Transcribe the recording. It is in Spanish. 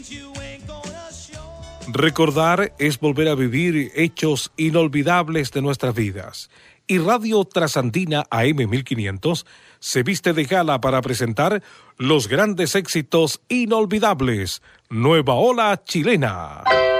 Recordar es volver a vivir hechos inolvidables de nuestras vidas. Y Radio Trasandina AM 1500 se viste de gala para presentar los grandes éxitos inolvidables. Nueva Ola Chilena.